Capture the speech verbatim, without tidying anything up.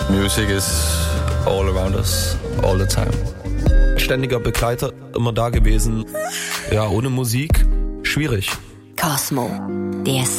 Music is all around us, all the time. Ständiger Begleiter, immer da gewesen. Ja, ohne Musik, schwierig. Cosmo, der